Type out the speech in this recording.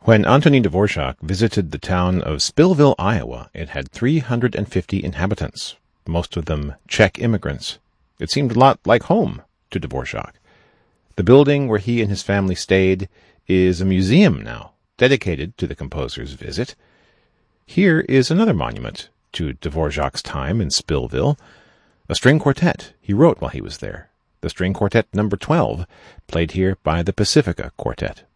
When Antonin Dvorak visited the town of Spillville, Iowa, it had 350 inhabitants, most of them Czech immigrants. It seemed a lot like home to Dvorak. The building where he and his family stayed is a museum now, dedicated to the composer's visit. Here is another monument to Dvorak's time in Spillville, a string quartet he wrote while he was there, the string quartet number 12, played here by the Pacifica Quartet.